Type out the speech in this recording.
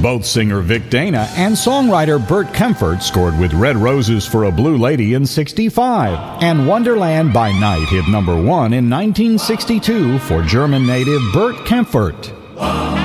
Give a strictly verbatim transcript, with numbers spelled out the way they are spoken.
Both singer Vic Dana and songwriter Bert Kaempfert scored with Red Roses for a Blue Lady in sixty-five, and Wonderland by Night hit number one in nineteen sixty-two for German native Bert Kaempfert.